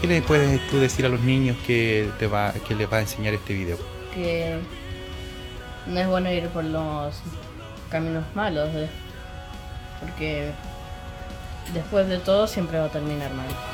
¿Qué le puedes tú decir a los niños que les va a enseñar este video? Que no es bueno ir por los caminos malos, porque después de todo siempre va a terminar mal.